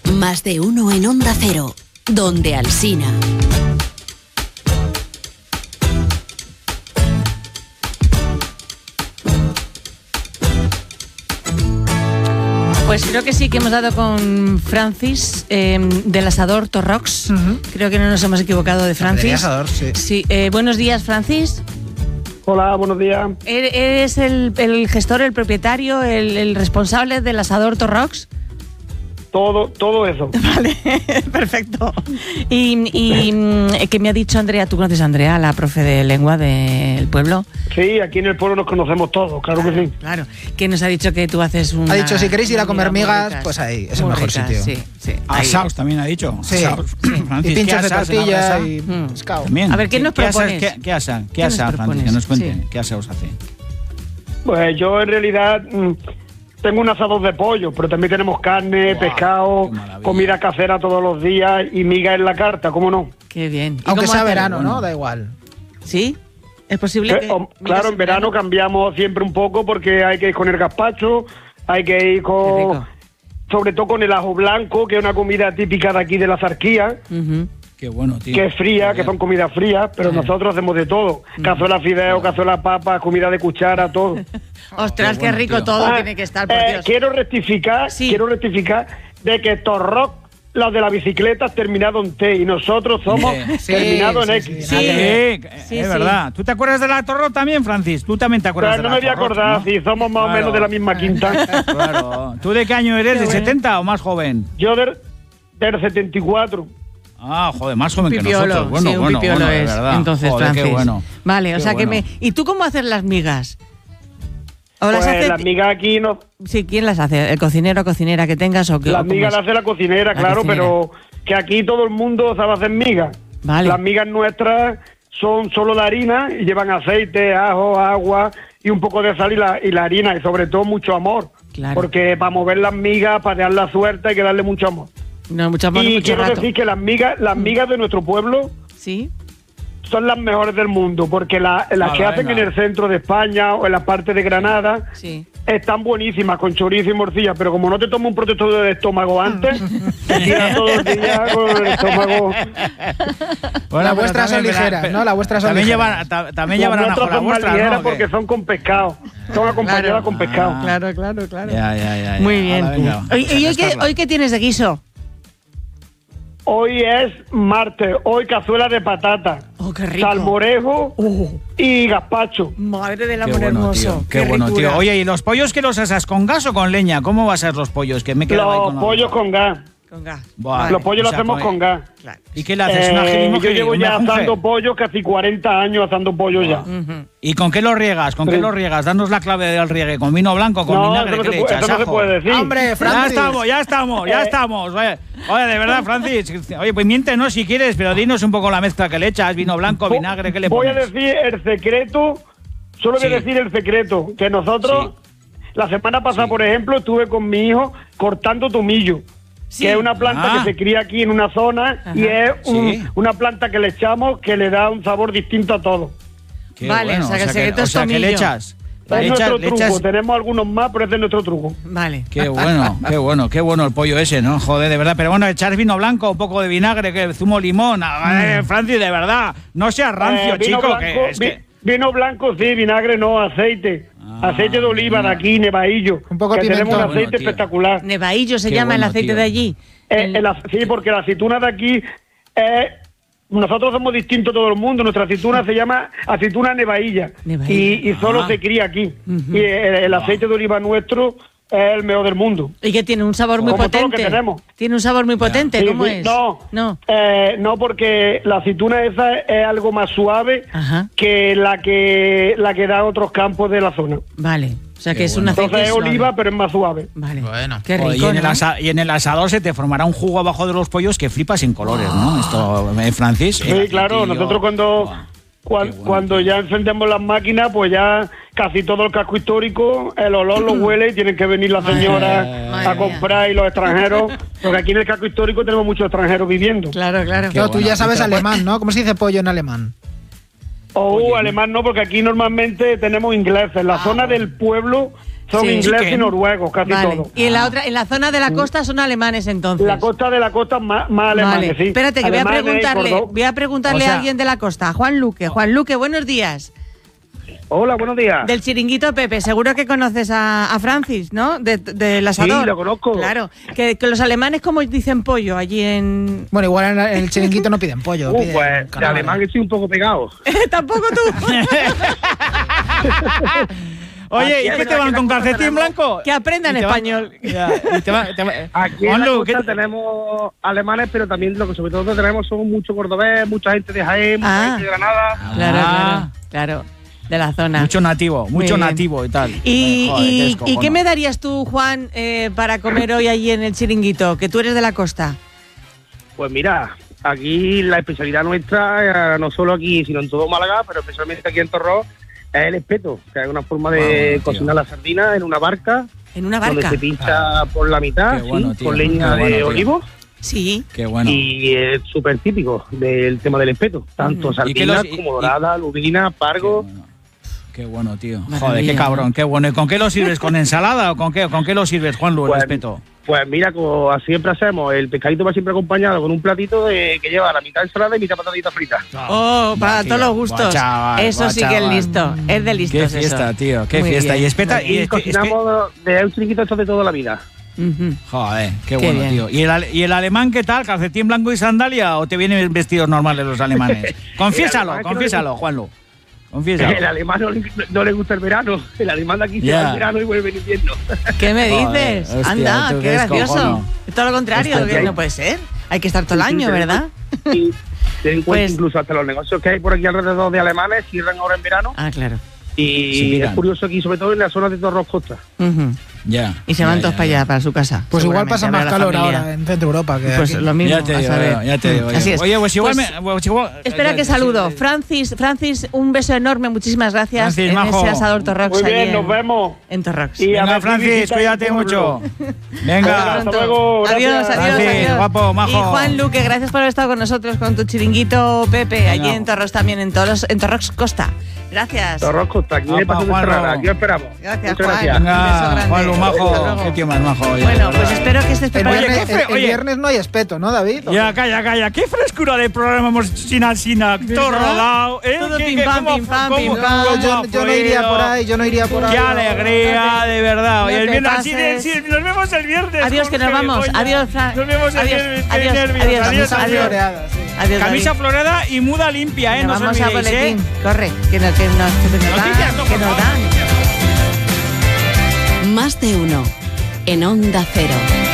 Más de uno en Onda Cero, donde Alsina. Pues creo que sí, que hemos dado con Francis del Asador Torrox. Creo que no nos hemos equivocado de Francis. Asador, sí. Sí, buenos días, Francis. Hola, buenos días. ¿Eres el gestor, el propietario, el responsable del Asador Torrox? Todo eso. Vale, perfecto. Y que me ha dicho Andrea, ¿tú conoces a Andrea, la profe de lengua del pueblo? Sí, aquí en el pueblo nos conocemos todos, claro que sí. Claro, que nos ha dicho que tú haces una... Ha dicho, si queréis ir a comer migas, pues ahí, es el mejor sitio. Sí, sí. Asaos también ha dicho. Sí. Asaos. Y pinchos de tortilla y pescado. También. A ver, ¿qué nos propones? ¿Qué asa, Francis? Que nos cuente. Sí. ¿Qué asa os hace? Pues yo en realidad tengo un asador de pollo, pero también tenemos carne, pescado, comida casera todos los días y miga en la carta, ¿cómo no? Qué bien. Aunque sea verano, ¿no? Da igual. ¿Sí? ¿Es posible que...? Claro, en verano cambiamos siempre un poco porque hay que ir con el gazpacho, hay que ir con... Sobre todo con el ajo blanco, que es una comida típica de aquí de la Zarquía. Qué bueno, tío. Que es fría, que son comidas frías, pero nosotros hacemos de todo. Cazuela fideo, cazuela papa, comida de cuchara, todo. Ostras, qué rico todo tiene que estar, por Dios. Quiero rectificar de que Torrox, los de la bicicleta, terminado en T, y nosotros somos terminados en X. Es verdad. ¿Tú te acuerdas de la Torrox también, Francis? ¿Tú también te acuerdas de la Torrox? No me voy a acordar, si somos más o menos de la misma quinta. Claro. ¿Tú de qué año eres? ¿De 70 o más joven? Yo del 74. Ah, joder, más joven pipiolo, que nosotros. Bueno, sí, un bueno, pipiolo bueno, de es. verdad. Entonces, joder, Francis. Qué bueno. Vale, qué o sea bueno. que ¿Y tú cómo haces las migas? ¿O las hace... las migas aquí no... Sí, ¿quién las hace? ¿El cocinero o cocinera que tengas o qué? Las migas las hace la cocinera, claro, pero que aquí todo el mundo sabe hacer migas. Vale. Las migas nuestras son solo de harina y llevan aceite, ajo, agua y un poco de sal y la harina, y sobre todo mucho amor. Claro. Porque para mover las migas, para dar la suerte, hay que darle mucho amor. No, mucho amor, y mucho quiero rato. decir que las migas de nuestro pueblo ¿Sí? son las mejores del mundo, porque las que hacen en el centro de España o en la parte de Granada están buenísimas, con chorizo y morcilla, pero como no te tomas un protector del estómago antes, te tiras todo el día con el estómago. Bueno, las vuestras son ligeras, ¿no? Las vuestras son ligeras. También llevarán ajo la vuestra, ¿no? Ligeras porque son con pescado. Son acompañadas con pescado. Claro. Ya. Muy bien. ¿Y hoy qué tienes de guiso? Hoy es martes, hoy cazuela de patata, qué rico. Salmorejo y gazpacho. Madre del amor hermoso. Qué bueno, tío. Oye, ¿y los pollos que los asas con gas o con leña? ¿Cómo va a ser los pollos? Que me Los pollos con gas. Con gas. Vale. Los pollos los hacemos con gas. Claro. ¿Y qué le haces? ¿Una yo llevo ya asando pollo, casi 40 años asando pollo ya. ¿Y con qué lo riegas? ¿Con qué lo riegas? Danos la clave del riegue. ¿Con vino blanco? ¿Con vinagre? ¿Qué le echas? Eso no se puede decir. ¡Hombre, Francis! Ya estamos. Oye, de verdad, Francis. Oye, pues miéntenos si quieres, pero dinos un poco la mezcla que le echas. Vino blanco, vinagre, ¿qué le pones? Voy a decir el secreto. Solo voy a decir el secreto. Que nosotros, la semana pasada, por ejemplo, estuve con mi hijo cortando tomillo. Que es una planta que se cría aquí en una zona. Y es una planta que le echamos que le da un sabor distinto a todo. Vale, bueno, o sea que el secreto es tomillo. ¿Qué le echas? Es nuestro truco. Tenemos algunos más, pero ese es nuestro truco. Vale. Qué bueno el pollo ese, ¿no? Joder, de verdad. Pero bueno, echar vino blanco, un poco de vinagre, que zumo limón. Francis, de verdad, no seas rancio, chico. Blanco, vino blanco, sí, vinagre no, aceite. Aceite de oliva de aquí, Nevaillo. Un poco que tenemos un aceite espectacular. Nevaillo se llama el aceite de allí. Sí, porque la aceituna de aquí nosotros somos distintos todo el mundo. Nuestra aceituna se llama aceituna Nevailla. Y solo se cría aquí. Y el aceite de oliva nuestro es el mejor del mundo. ¿Y que tiene un sabor muy potente? Todo lo que tenemos. Tiene un sabor muy potente, ¿cómo es? No, porque la aceituna esa es algo más suave que la que da otros campos de la zona. Vale. O sea que es un aceite Entonces es oliva, pero es más suave. Vale. Bueno. Qué rico, y en el asador se te formará un jugo abajo de los pollos que flipas en colores, ¿no? Esto, Francis. Sí, claro. Nosotros cuando ya encendemos las máquinas, pues ya casi todo el casco histórico, el olor lo huele y tienen que venir las señoras a comprar y los extranjeros, porque aquí en el casco histórico tenemos muchos extranjeros viviendo. Claro. Pero tú ya sabes alemán, ¿no? ¿Cómo se dice pollo en alemán? Alemán no, porque aquí normalmente tenemos ingleses. La zona del pueblo son ingleses chicken. y noruegos, casi todos. Y en la zona de la costa son alemanes entonces. La costa de la costa más alemanes, sí. Espérate, que Alemanes, voy a preguntarle O sea, a alguien de la costa, Juan Luque. Juan Luque, buenos días. Hola, buenos días. Del Chiringuito Pepe, seguro que conoces a Francis, ¿no? Del Asador. Sí, lo conozco. Claro. Que los alemanes, ¿cómo dicen pollo allí en...? Bueno, igual en el Chiringuito no piden pollo. piden Pues de calamares. alemán estoy un poco pegado. Tampoco tú. Oye, ¿y Aquí qué es te van verdad con que calcetín tenemos- blanco? Que aprendan Y te van- español. Ya, y te va- Aquí en Juanlu, la ¿qué costa te- tenemos alemanes, pero también lo que sobre todo tenemos son mucho cordobés, mucha gente de Jaén, mucha gente de Granada. Claro. De la zona. Mucho nativo, Muy mucho bien. nativo y tal. ¿Y, Joder, qué y descojono. qué me darías tú, Juan, para comer hoy allí en el Chiringuito? Que tú eres de la costa. Pues mira, aquí la especialidad nuestra, no solo aquí, sino en todo Málaga, pero especialmente aquí en Torrós, es el espeto, que es una forma de Tío. cocinar la sardina en una barca, En una donde barca. se pincha por la mitad, Qué bueno, sí, tío, con qué leña bueno, de tío. olivo. Sí. Qué bueno. Y es súper típico del tema del espeto, tanto ¿Y qué sardinas los- como dorada, lubina, pargo. Qué bueno, tío. Maravilla. Joder, qué cabrón, qué bueno. ¿Y con qué lo sirves? ¿Con ensalada o con qué lo sirves, Juanlu, el Pues, respeto? Pues mira, como siempre hacemos, el pescadito va siempre acompañado con un platito que lleva la mitad ensalada y mitad patatita frita. Oh, para tío. todos los gustos. Buah, chaval, eso buah, sí que es chaval. listo. Es de listos Qué fiesta, eso. tío, qué Muy fiesta. bien. Y espeta, Y cocinamos de un chiringuito esto de toda la vida. Ujú. Joder, qué Qué bueno, bien. tío. ¿Y el alemán qué tal? ¿Calcetín blanco y sandalia o te vienen vestidos normales los alemanes? Confiésalo, alemán es que confiésalo, Juanlu. Confiésalo. El alemán no le gusta el verano. El alemán de aquí se Ya. va en verano y vuelve en invierno. ¿Qué me Joder, dices? hostia, Anda, tú qué qué gracioso. descojono. Es todo lo contrario, Hostia, que tío. no puede ser. Hay que estar todo el año, ¿verdad? Y ten en cuenta Pues- incluso hasta los negocios que hay por aquí alrededor de alemanes cierran ahora en verano. Ah, claro. Y Sí, es miran. curioso aquí, sobre todo en la zona de Torrós Costa. Ujú. Ya. Y se van ya, todos ya, para ya. allá, para su casa. Pues igual seguramente, pasa a ver más a la calor familia. ahora en Centro Europa que Pues aquí. lo mismo, Ya te a digo, saber. ya te digo. Así es. Oye, pues igual Pues, igual- Espera que saludo. Francis, un beso enorme, muchísimas gracias Francis, en majo. ese Asador Torrox. Muy bien, allí nos vemos. En Torrox. Y a Venga, ver si Francis, visitáis cuídate el pueblo. mucho. Venga. Hasta luego, Adiós, gracias. adiós, Francis, adiós. guapo, majo. Y Juan Luque, gracias por haber estado con nosotros con tu chiringuito Pepe, allí en Torrox también, en Torrox Costa. Gracias. Torrós Costa, aquí Opa, de Paso de Juanlo. Ferrara, aquí os esperamos. Gracias, Muchas Juan. gracias. Un beso Venga, grande. Juanlu, Hasta majo. luego. Qué tío más majo. oye, Bueno, de pues verdad. espero que estés El preparado. viernes, qué feo, el oye. viernes no hay espeto, ¿no, David? Ya, calla. Qué frescura de programa hemos sin todo rodado. ¿Eh? Todo ¿Qué- pim qué- pam, cómo- pim pam, cómo- pim cómo pam. No, ha yo no iría fluido? por ahí, yo no iría por ahí. Qué alegría, de verdad. No Oye, el te viernes, pases. sí, nos vemos el viernes. Adiós, que nos Jorge, vamos. oye. Adiós, Fran. Nos vemos el Adiós, viernes. qué adiós, nervios. adiós, Adiós, Camisa adiós. floreada, sí. Adiós, Camisa David. florada y muda limpia, Nos no os vamos a olvidéis, boletín. Corre, que nos dan. Noticias, no, Que por nos favor. dan. Más de uno. En Onda Cero.